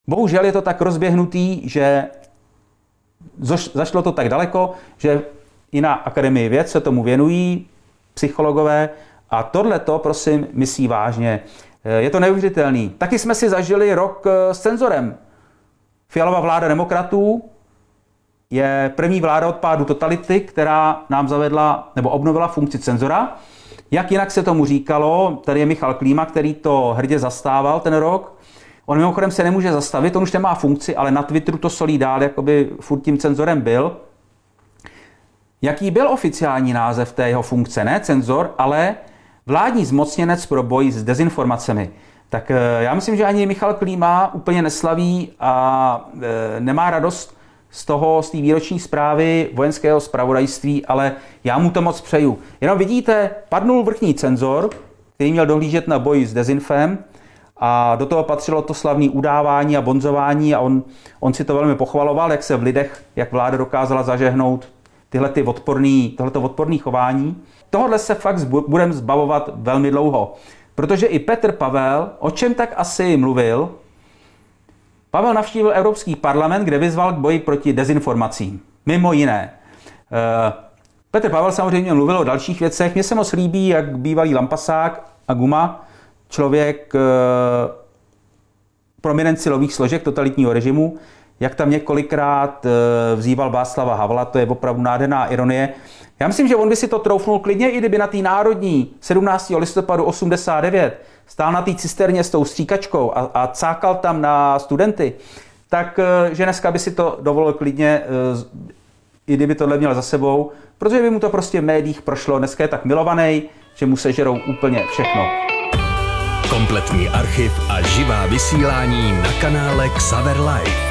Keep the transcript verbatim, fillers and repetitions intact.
Bohužel je to tak rozběhnutý, že zašlo to tak daleko, že i na Akademii věd se tomu věnují psychologové a tohleto, prosím, myslí vážně. Je to neuvěřitelný. Taky jsme si zažili rok s cenzorem. Fialova vláda demokratů je první vláda od pádu totality, která nám zavedla nebo obnovila funkci cenzora. Jak jinak se tomu říkalo, tady je Michal Klíma, který to hrdě zastával ten rok. On mimochodem se nemůže zastavit, on už nemá funkci, ale na Twitteru to solí dál, jakoby furt tím cenzorem byl. Jaký byl oficiální název té jeho funkce? Ne cenzor, ale vládní zmocněnec pro boj s dezinformacemi. Tak já myslím, že ani Michal Klíma úplně neslaví a e, nemá radost z toho, z té výroční zprávy vojenského zpravodajství, ale já mu to moc přeju. Jenom vidíte, padnul vrchní cenzor, který měl dohlížet na boj s dezinfem a do toho patřilo to slavné udávání a bonzování a on, on si to velmi pochvaloval, jak se v lidech, jak vláda dokázala zažehnout tyhle ty odporný, tohleto odporné chování. Tohle se fakt budeme zbavovat velmi dlouho, protože i Petr Pavel, o čem tak asi mluvil, Pavel navštívil Evropský parlament, kde vyzval k boji proti dezinformacím. Mimo jiné. Petr Pavel samozřejmě mluvil o dalších věcech. Mně se moc líbí, jak bývalý lampasák a guma, člověk prominent silových složek totalitního režimu, jak tam několikrát vzýval Václava Havla, to je opravdu nádherná ironie. Já myslím, že on by si to troufnul klidně, i kdyby na té národní sedmnáctého listopadu osmdesát devět stál na té cisterně s tou stříkačkou a, a cákal tam na studenty, tak že dneska by si to dovolil klidně, i kdyby tohle měl za sebou, protože by mu to prostě v médiích prošlo. Dneska je tak milovaný, že mu sežerou úplně všechno. Kompletní archiv a živá vysílání na kanále Xaver Live.